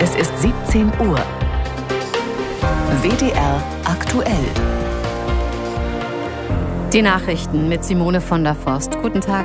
Es ist 17 Uhr. WDR aktuell. Die Nachrichten mit Simone von der Forst. Guten Tag.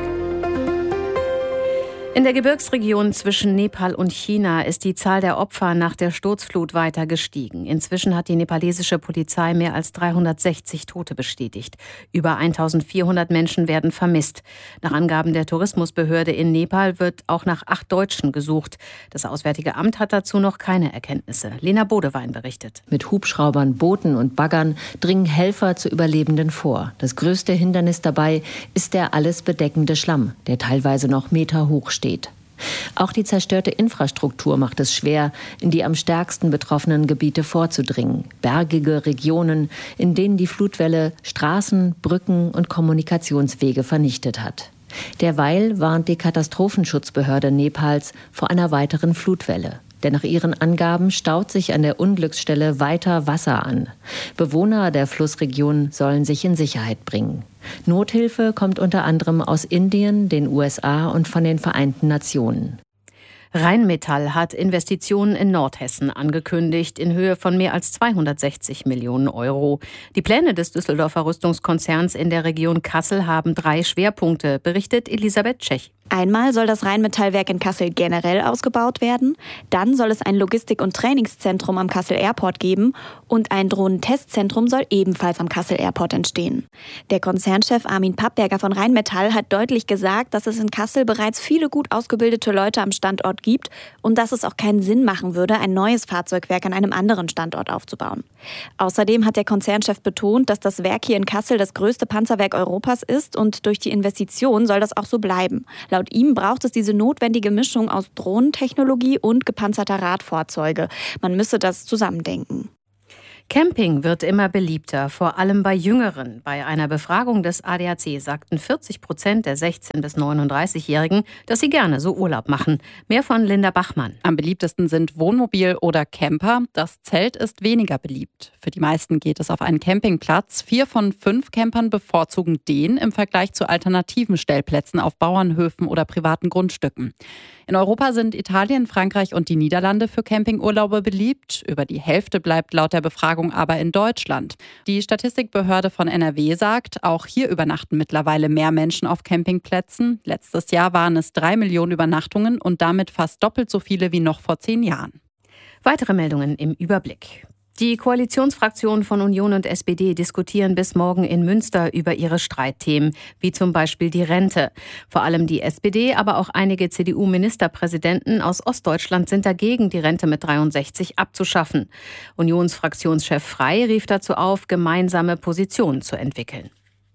In der Gebirgsregion zwischen Nepal und China ist die Zahl der Opfer nach der Sturzflut weiter gestiegen. Inzwischen hat die nepalesische Polizei mehr als 360 Tote bestätigt. Über 1400 Menschen werden vermisst. Nach Angaben der Tourismusbehörde in Nepal wird auch nach 8 Deutschen gesucht. Das Auswärtige Amt hat dazu noch keine Erkenntnisse. Lena Bodewein berichtet. Mit Hubschraubern, Booten und Baggern dringen Helfer zu Überlebenden vor. Das größte Hindernis dabei ist der alles bedeckende Schlamm, der teilweise noch meterhoch steht. Auch die zerstörte Infrastruktur macht es schwer, in die am stärksten betroffenen Gebiete vorzudringen. Bergige Regionen, in denen die Flutwelle Straßen, Brücken und Kommunikationswege vernichtet hat. Derweil warnt die Katastrophenschutzbehörde Nepals vor einer weiteren Flutwelle. Denn nach ihren Angaben staut sich an der Unglücksstelle weiter Wasser an. Bewohner der Flussregion sollen sich in Sicherheit bringen. Nothilfe kommt unter anderem aus Indien, den USA und von den Vereinten Nationen. Rheinmetall hat Investitionen in Nordhessen angekündigt in Höhe von mehr als 260 Millionen Euro. Die Pläne des Düsseldorfer Rüstungskonzerns in der Region Kassel haben 3 Schwerpunkte, berichtet Elisabeth Tschech. Einmal soll das Rheinmetallwerk in Kassel generell ausgebaut werden. Dann soll es ein Logistik- und Trainingszentrum am Kassel Airport geben. Und ein Drohnentestzentrum soll ebenfalls am Kassel Airport entstehen. Der Konzernchef Armin Pappberger von Rheinmetall hat deutlich gesagt, dass es in Kassel bereits viele gut ausgebildete Leute am Standort gibt und dass es auch keinen Sinn machen würde, ein neues Fahrzeugwerk an einem anderen Standort aufzubauen. Außerdem hat der Konzernchef betont, dass das Werk hier in Kassel das größte Panzerwerk Europas ist und durch die Investition soll das auch so bleiben. Laut ihm braucht es diese notwendige Mischung aus Drohnentechnologie und gepanzerter Radfahrzeuge. Man müsse das zusammendenken. Camping wird immer beliebter, vor allem bei Jüngeren. Bei einer Befragung des ADAC sagten 40% der 16- bis 39-Jährigen, dass sie gerne so Urlaub machen. Mehr von Linda Bachmann. Am beliebtesten sind Wohnmobil oder Camper. Das Zelt ist weniger beliebt. Für die meisten geht es auf einen Campingplatz. 4 von 5 Campern bevorzugen den im Vergleich zu alternativen Stellplätzen auf Bauernhöfen oder privaten Grundstücken. In Europa sind Italien, Frankreich und die Niederlande für Campingurlaube beliebt. Über die Hälfte bleibt laut der Befragung aber in Deutschland. Die Statistikbehörde von NRW sagt, auch hier übernachten mittlerweile mehr Menschen auf Campingplätzen. Letztes Jahr waren es 3 Millionen Übernachtungen und damit fast doppelt so viele wie noch vor 10 Jahren. Weitere Meldungen im Überblick. Die Koalitionsfraktionen von Union und SPD diskutieren bis morgen in Münster über ihre Streitthemen, wie zum Beispiel die Rente. Vor allem die SPD, aber auch einige CDU-Ministerpräsidenten aus Ostdeutschland sind dagegen, die Rente mit 63 abzuschaffen. Unionsfraktionschef Frey rief dazu auf, gemeinsame Positionen zu entwickeln.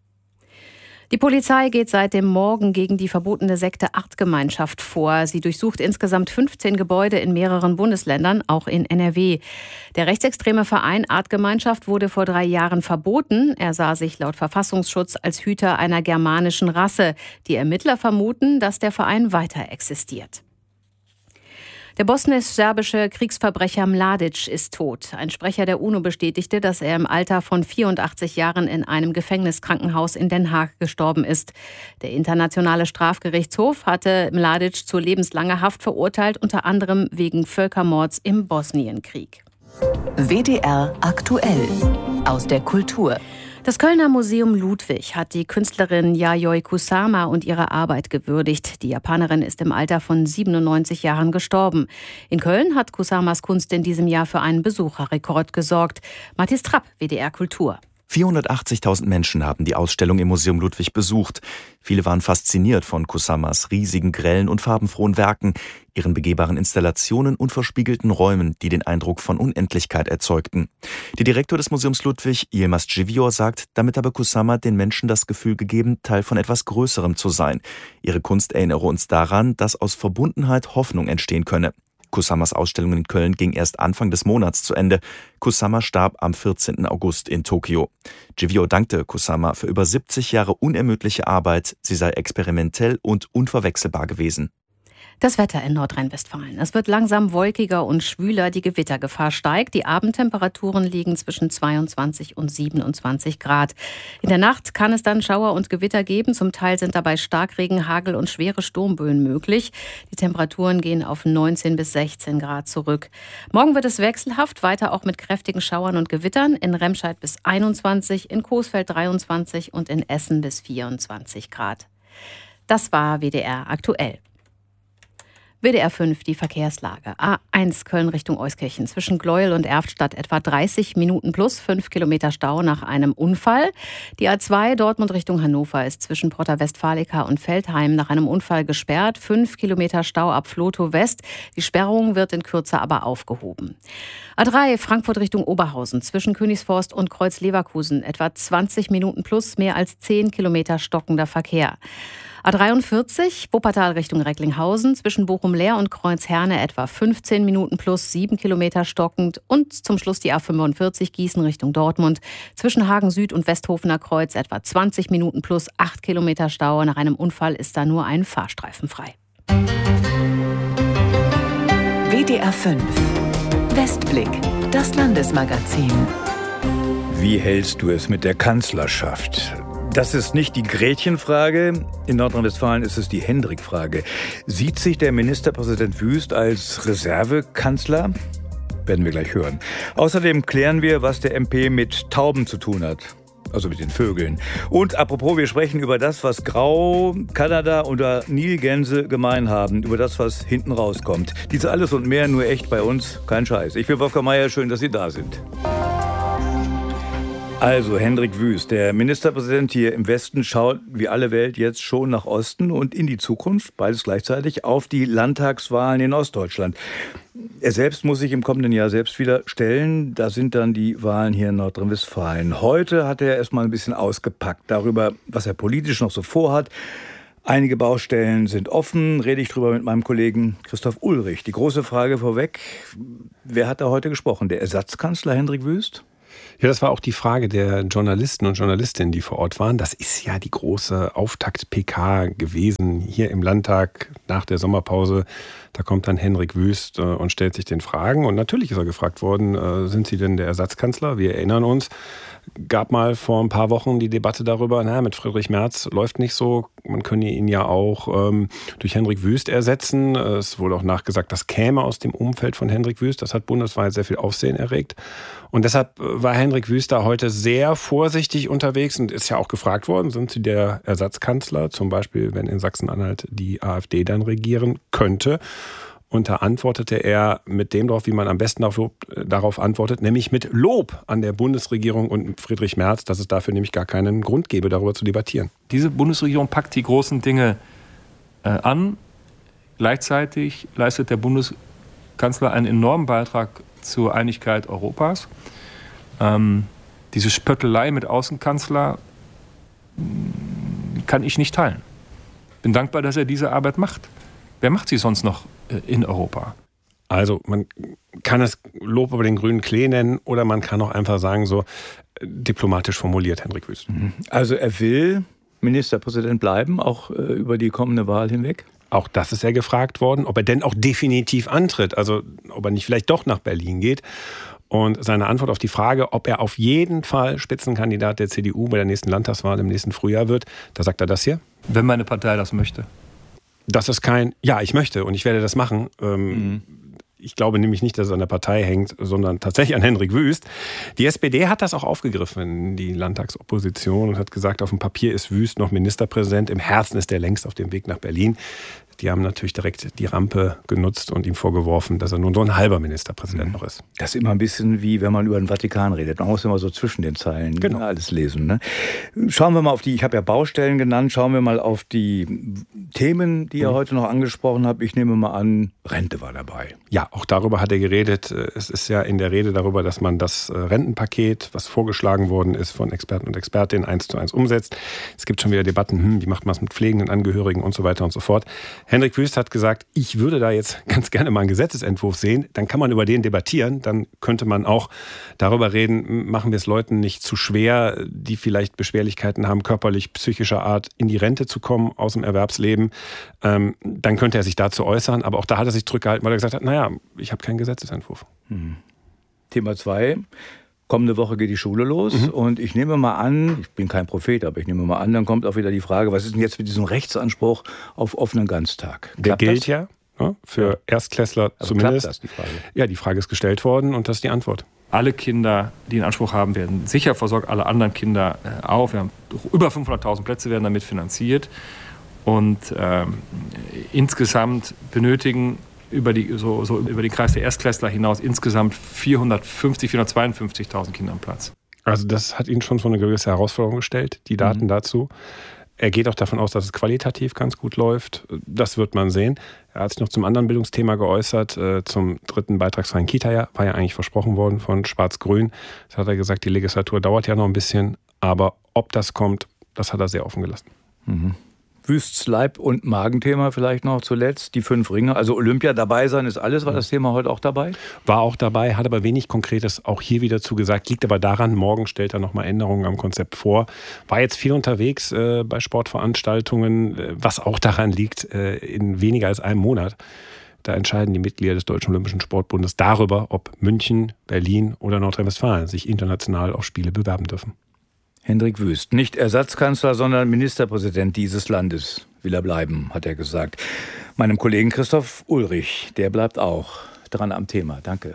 Die Polizei geht seit dem Morgen gegen die verbotene Sekte Artgemeinschaft vor. Sie durchsucht insgesamt 15 Gebäude in mehreren Bundesländern, auch in NRW. Der rechtsextreme Verein Artgemeinschaft wurde vor 3 Jahren verboten. Er sah sich laut Verfassungsschutz als Hüter einer germanischen Rasse. Die Ermittler vermuten, dass der Verein weiter existiert. Der bosnisch-serbische Kriegsverbrecher Mladic ist tot. Ein Sprecher der UNO bestätigte, dass er im Alter von 84 Jahren in einem Gefängniskrankenhaus in Den Haag gestorben ist. Der Internationale Strafgerichtshof hatte Mladic zu lebenslanger Haft verurteilt, unter anderem wegen Völkermords im Bosnienkrieg. WDR aktuell aus der Kultur. Das Kölner Museum Ludwig hat die Künstlerin Yayoi Kusama und ihre Arbeit gewürdigt. Die Japanerin ist im Alter von 97 Jahren gestorben. In Köln hat Kusamas Kunst in diesem Jahr für einen Besucherrekord gesorgt. Matthias Trapp, WDR Kultur. 480.000 Menschen haben die Ausstellung im Museum Ludwig besucht. Viele waren fasziniert von Kusamas riesigen, grellen und farbenfrohen Werken, ihren begehbaren Installationen und verspiegelten Räumen, die den Eindruck von Unendlichkeit erzeugten. Der Direktor des Museums Ludwig, Yilmaz Civior, sagt, damit habe Kusama den Menschen das Gefühl gegeben, Teil von etwas Größerem zu sein. Ihre Kunst erinnere uns daran, dass aus Verbundenheit Hoffnung entstehen könne. Kusamas Ausstellung in Köln ging erst Anfang des Monats zu Ende. Kusama starb am 14. August in Tokio. Civior dankte Kusama für über 70 Jahre unermüdliche Arbeit. Sie sei experimentell und unverwechselbar gewesen. Das Wetter in Nordrhein-Westfalen. Es wird langsam wolkiger und schwüler, die Gewittergefahr steigt. Die Abendtemperaturen liegen zwischen 22 und 27 Grad. In der Nacht kann es dann Schauer und Gewitter geben. Zum Teil sind dabei Starkregen, Hagel und schwere Sturmböen möglich. Die Temperaturen gehen auf 19 bis 16 Grad zurück. Morgen wird es wechselhaft, weiter auch mit kräftigen Schauern und Gewittern. In Remscheid bis 21, in Coesfeld 23 und in Essen bis 24 Grad. Das war WDR aktuell. WDR 5, die Verkehrslage. A1 Köln Richtung Euskirchen. Zwischen Gleuel und Erftstadt etwa 30 Minuten plus 5 Kilometer Stau nach einem Unfall. Die A2 Dortmund Richtung Hannover ist zwischen Porta Westfalica und Veltheim nach einem Unfall gesperrt. 5 Kilometer Stau ab Vlotho West. Die Sperrung wird in Kürze aber aufgehoben. A3 Frankfurt Richtung Oberhausen. Zwischen Königsforst und Kreuz-Leverkusen etwa 20 Minuten plus mehr als 10 Kilometer stockender Verkehr. A43 Wuppertal Richtung Recklinghausen, zwischen Bochum-Leer und Kreuz-Herne etwa 15 Minuten plus 7 Kilometer stockend und zum Schluss die A45 Gießen Richtung Dortmund, zwischen Hagen Süd und Westhofener Kreuz etwa 20 Minuten plus 8 Kilometer Stau. Nach einem Unfall ist da nur ein Fahrstreifen frei. WDR 5 Westblick, das Landesmagazin. Wie hältst du es mit der Kanzlerschaft? Das ist nicht die Gretchenfrage. In Nordrhein-Westfalen ist es die Hendrik-Frage. Sieht sich der Ministerpräsident Wüst als Reservekanzler? Werden wir gleich hören. Außerdem klären wir, was der MP mit Tauben zu tun hat. Also mit den Vögeln. Und apropos, wir sprechen über das, was Grau, Kanada oder Nilgänse gemein haben. Über das, was hinten rauskommt. Dies alles und mehr nur echt bei uns. Kein Scheiß. Ich bin Wolfgang Meier. Schön, dass Sie da sind. Also, Hendrik Wüst, der Ministerpräsident hier im Westen, schaut wie alle Welt jetzt schon nach Osten und in die Zukunft, beides gleichzeitig, auf die Landtagswahlen in Ostdeutschland. Er selbst muss sich im kommenden Jahr selbst wieder stellen. Da sind dann die Wahlen hier in Nordrhein-Westfalen. Heute hat er erst mal ein bisschen ausgepackt darüber, was er politisch noch so vorhat. Einige Baustellen sind offen, rede ich drüber mit meinem Kollegen Christoph Ulrich. Die große Frage vorweg, wer hat da heute gesprochen? Der Ersatzkanzler Hendrik Wüst? Ja, das war auch die Frage der Journalisten und Journalistinnen, die vor Ort waren. Das ist ja die große Auftakt-PK gewesen hier im Landtag nach der Sommerpause. Da kommt dann Hendrik Wüst und stellt sich den Fragen. Und natürlich ist er gefragt worden, sind Sie denn der Ersatzkanzler? Wir erinnern uns, gab mal vor ein paar Wochen die Debatte darüber, mit Friedrich Merz läuft nicht so. Man könne ihn ja auch durch Hendrik Wüst ersetzen. Es wurde auch nachgesagt, das käme aus dem Umfeld von Hendrik Wüst. Das hat bundesweit sehr viel Aufsehen erregt. Und deshalb war Hendrik Wüst da heute sehr vorsichtig unterwegs und ist ja auch gefragt worden, sind Sie der Ersatzkanzler? Zum Beispiel, wenn in Sachsen-Anhalt die AfD dann regieren könnte. Und da antwortete er mit dem drauf, wie man am besten darauf antwortet, nämlich mit Lob an der Bundesregierung und Friedrich Merz, dass es dafür nämlich gar keinen Grund gäbe, darüber zu debattieren. Diese Bundesregierung packt die großen Dinge an. Gleichzeitig leistet der Bundeskanzler einen enormen Beitrag zur Einigkeit Europas. Diese Spöttelei mit Außenkanzler kann ich nicht teilen. Bin dankbar, dass er diese Arbeit macht. Wer macht sie sonst noch in Europa? Also man kann es Lob über den grünen Klee nennen oder man kann auch einfach sagen, so diplomatisch formuliert, Hendrik Wüst. Also er will Ministerpräsident bleiben, auch über die kommende Wahl hinweg? Auch das ist er gefragt worden, ob er denn auch definitiv antritt, also ob er nicht vielleicht doch nach Berlin geht. Und seine Antwort auf die Frage, ob er auf jeden Fall Spitzenkandidat der CDU bei der nächsten Landtagswahl im nächsten Frühjahr wird, da sagt er das hier. Wenn meine Partei das möchte. Das ist kein, ja, ich möchte und ich werde das machen. Ich glaube nämlich nicht, dass es an der Partei hängt, sondern tatsächlich an Hendrik Wüst. Die SPD hat das auch aufgegriffen, die Landtagsopposition, und hat gesagt, auf dem Papier ist Wüst noch Ministerpräsident, im Herzen ist er längst auf dem Weg nach Berlin. Die haben natürlich direkt die Rampe genutzt und ihm vorgeworfen, dass er nun so ein halber Ministerpräsident noch ist. Das ist immer ein bisschen wie, wenn man über den Vatikan redet. Man muss immer so zwischen den Zeilen alles lesen. Ne? Schauen wir mal auf die, ich habe ja Baustellen genannt, schauen wir mal auf die Themen, die ihr heute noch angesprochen habt. Ich nehme mal an, Rente war dabei. Ja, auch darüber hat er geredet. Es ist ja in der Rede darüber, dass man das Rentenpaket, was vorgeschlagen worden ist von Experten und Expertinnen, 1:1 umsetzt. Es gibt schon wieder Debatten, wie macht man es mit pflegenden Angehörigen und so weiter und so fort. Hendrik Wüst hat gesagt, ich würde da jetzt ganz gerne mal einen Gesetzesentwurf sehen. Dann kann man über den debattieren. Dann könnte man auch darüber reden, machen wir es Leuten nicht zu schwer, die vielleicht Beschwerlichkeiten haben, körperlich, psychischer Art, in die Rente zu kommen aus dem Erwerbsleben. Dann könnte er sich dazu äußern. Aber auch da hat er sich zurückgehalten, weil er gesagt hat, naja, ich habe keinen Gesetzesentwurf. Thema 2. Kommende Woche geht die Schule los und ich nehme mal an, ich bin kein Prophet, aber ich nehme mal an, dann kommt auch wieder die Frage, was ist denn jetzt mit diesem Rechtsanspruch auf offenen Ganztag? Der gilt ja für Erstklässler also zumindest. Klappt das, die Frage? Ja, die Frage ist gestellt worden und das ist die Antwort. Alle Kinder, die einen Anspruch haben, werden sicher versorgt, alle anderen Kinder auch. Wir haben über 500.000 Plätze werden damit finanziert und insgesamt benötigen über den Kreis der Erstklässler hinaus insgesamt 452.000 Kinder am Platz. Also das hat ihn schon vor eine gewisse Herausforderung gestellt, die Daten dazu. Er geht auch davon aus, dass es qualitativ ganz gut läuft. Das wird man sehen. Er hat sich noch zum anderen Bildungsthema geäußert, zum 3. beitragsfreien Kita-Jahr. War ja eigentlich versprochen worden von Schwarz-Grün. Das hat er gesagt, die Legislatur dauert ja noch ein bisschen. Aber ob das kommt, das hat er sehr offen gelassen. Wüsts Leib- und Magenthema vielleicht noch zuletzt, die 5 Ringe. Also Olympia dabei sein ist alles, war das Thema heute auch dabei? War auch dabei, hat aber wenig Konkretes auch hier wieder zugesagt. Liegt aber daran, morgen stellt er nochmal Änderungen am Konzept vor. War jetzt viel unterwegs bei Sportveranstaltungen, was auch daran liegt, in weniger als einem Monat. Da entscheiden die Mitglieder des Deutschen Olympischen Sportbundes darüber, ob München, Berlin oder Nordrhein-Westfalen sich international auf Spiele bewerben dürfen. Hendrik Wüst, nicht Ersatzkanzler, sondern Ministerpräsident dieses Landes will er bleiben, hat er gesagt. Meinem Kollegen Christoph Ulrich, der bleibt auch dran am Thema. Danke.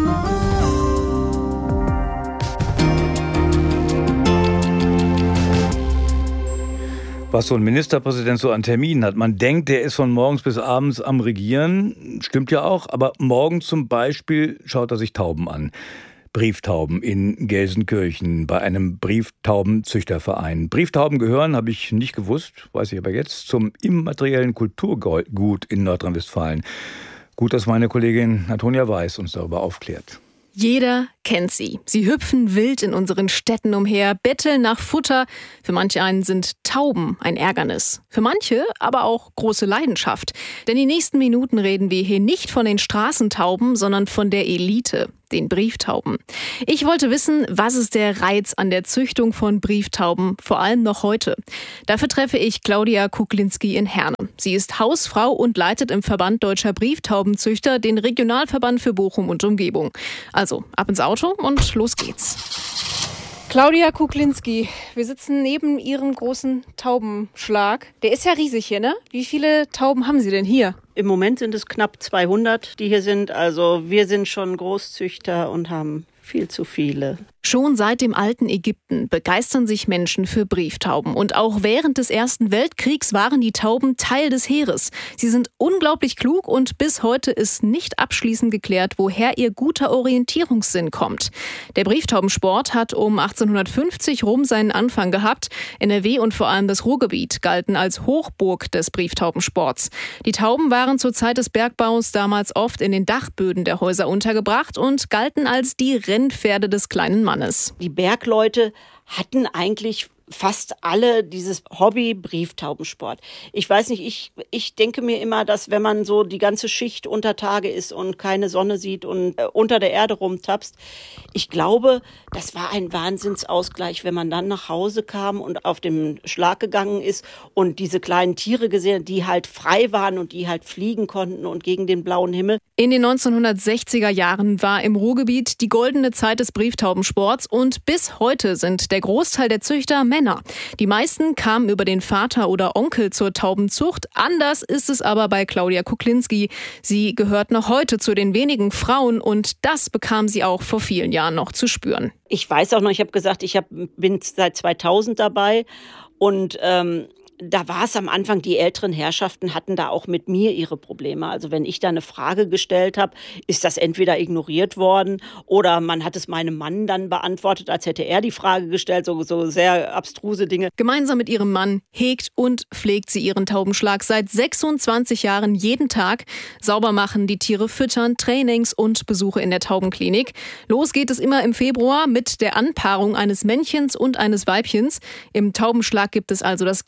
Was so ein Ministerpräsident so an Terminen hat. Man denkt, der ist von morgens bis abends am Regieren. Stimmt ja auch. Aber morgen zum Beispiel schaut er sich Tauben an. Brieftauben in Gelsenkirchen bei einem Brieftaubenzüchterverein. Brieftauben gehören, habe ich nicht gewusst, weiß ich aber jetzt, zum immateriellen Kulturgut in Nordrhein-Westfalen. Gut, dass meine Kollegin Antonia Weiß uns darüber aufklärt. Jeder kennt sie. Sie hüpfen wild in unseren Städten umher, betteln nach Futter. Für manche einen sind Tauben ein Ärgernis. Für manche aber auch große Leidenschaft. Denn die nächsten Minuten reden wir hier nicht von den Straßentauben, sondern von der Elite, den Brieftauben. Ich wollte wissen, was ist der Reiz an der Züchtung von Brieftauben, vor allem noch heute. Dafür treffe ich Claudia Kuklinski in Herne. Sie ist Hausfrau und leitet im Verband Deutscher Brieftaubenzüchter den Regionalverband für Bochum und Umgebung. Also ab ins Auto und los geht's. Claudia Kuklinski, wir sitzen neben Ihrem großen Taubenschlag. Der ist ja riesig hier, ne? Wie viele Tauben haben Sie denn hier? Im Moment sind es knapp 200, die hier sind. Also wir sind schon Großzüchter und haben viel zu viele. Schon seit dem alten Ägypten begeistern sich Menschen für Brieftauben. Und auch während des Ersten Weltkriegs waren die Tauben Teil des Heeres. Sie sind unglaublich klug und bis heute ist nicht abschließend geklärt, woher ihr guter Orientierungssinn kommt. Der Brieftaubensport hat um 1850 rum seinen Anfang gehabt. NRW und vor allem das Ruhrgebiet galten als Hochburg des Brieftaubensports. Die Tauben waren zur Zeit des Bergbaus damals oft in den Dachböden der Häuser untergebracht und galten als die Rennpferde des kleinen Mannes. Die Bergleute hatten eigentlich fast alle dieses Hobby Brieftaubensport. Ich weiß nicht, ich denke mir immer, dass wenn man so die ganze Schicht unter Tage ist und keine Sonne sieht und unter der Erde rumtapst, ich glaube, das war ein Wahnsinnsausgleich, wenn man dann nach Hause kam und auf den Schlag gegangen ist und diese kleinen Tiere gesehen, die halt frei waren und die halt fliegen konnten und gegen den blauen Himmel. In den 1960er Jahren war im Ruhrgebiet die goldene Zeit des Brieftaubensports und bis heute sind der Großteil der Züchter Männer. Die meisten kamen über den Vater oder Onkel zur Taubenzucht. Anders ist es aber bei Claudia Kuklinski. Sie gehört noch heute zu den wenigen Frauen und das bekam sie auch vor vielen Jahren noch zu spüren. Ich weiß auch noch, ich habe gesagt, bin seit 2000 dabei und da war es am Anfang, die älteren Herrschaften hatten da auch mit mir ihre Probleme. Also wenn ich da eine Frage gestellt habe, ist das entweder ignoriert worden oder man hat es meinem Mann dann beantwortet, als hätte er die Frage gestellt, so sehr abstruse Dinge. Gemeinsam mit ihrem Mann hegt und pflegt sie ihren Taubenschlag seit 26 Jahren jeden Tag. Sauber machen, die Tiere füttern, Trainings und Besuche in der Taubenklinik. Los geht es immer im Februar mit der Anpaarung eines Männchens und eines Weibchens. Im Taubenschlag gibt es also das ganze Jahr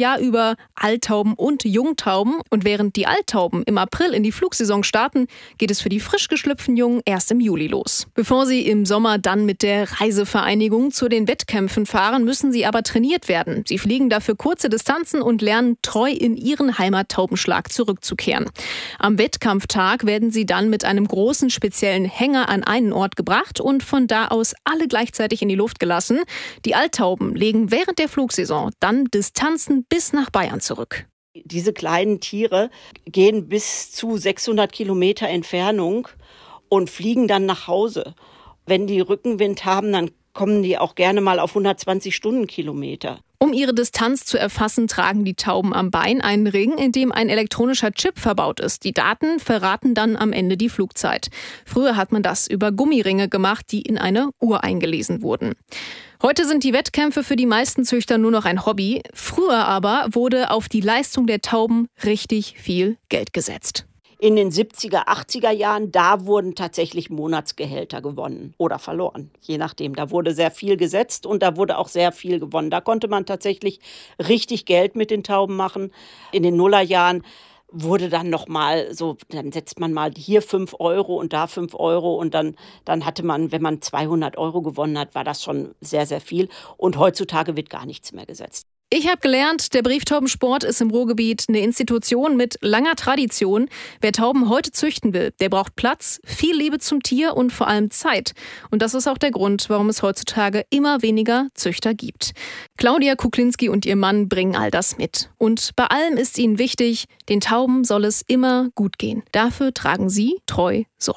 Jahr über Alttauben und Jungtauben. Und während die Alttauben im April in die Flugsaison starten, geht es für die frisch geschlüpften Jungen erst im Juli los. Bevor sie im Sommer dann mit der Reisevereinigung zu den Wettkämpfen fahren, müssen sie aber trainiert werden. Sie fliegen dafür kurze Distanzen und lernen, treu in ihren Heimattaubenschlag zurückzukehren. Am Wettkampftag werden sie dann mit einem großen speziellen Hänger an einen Ort gebracht und von da aus alle gleichzeitig in die Luft gelassen. Die Alttauben legen während der Flugsaison dann Distanzen bis nach Bayern zurück. Diese kleinen Tiere gehen bis zu 600 Kilometer Entfernung und fliegen dann nach Hause. Wenn die Rückenwind haben, dann kommen die auch gerne mal auf 120 Stundenkilometer. Um ihre Distanz zu erfassen, tragen die Tauben am Bein einen Ring, in dem ein elektronischer Chip verbaut ist. Die Daten verraten dann am Ende die Flugzeit. Früher hat man das über Gummiringe gemacht, die in eine Uhr eingelesen wurden. Heute sind die Wettkämpfe für die meisten Züchter nur noch ein Hobby. Früher aber wurde auf die Leistung der Tauben richtig viel Geld gesetzt. In den 70er, 80er Jahren, da wurden tatsächlich Monatsgehälter gewonnen oder verloren, je nachdem. Da wurde sehr viel gesetzt und da wurde auch sehr viel gewonnen. Da konnte man tatsächlich richtig Geld mit den Tauben machen. In den Nullerjahren wurde dann nochmal so, dann setzt man mal hier 5 Euro und da 5 Euro und dann hatte man, wenn man 200 Euro gewonnen hat, war das schon sehr, sehr viel. Und heutzutage wird gar nichts mehr gesetzt. Ich habe gelernt, der Brieftaubensport ist im Ruhrgebiet eine Institution mit langer Tradition. Wer Tauben heute züchten will, der braucht Platz, viel Liebe zum Tier und vor allem Zeit. Und das ist auch der Grund, warum es heutzutage immer weniger Züchter gibt. Claudia Kuklinski und ihr Mann bringen all das mit. Und bei allem ist ihnen wichtig, den Tauben soll es immer gut gehen. Dafür tragen sie treu Sorge.